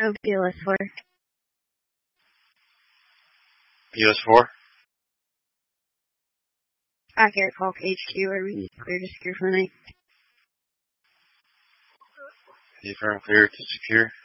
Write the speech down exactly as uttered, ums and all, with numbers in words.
No, B L S four. B L S four? Accurate call to H Q. Are we clear to secure for the night? Confirm clear to secure.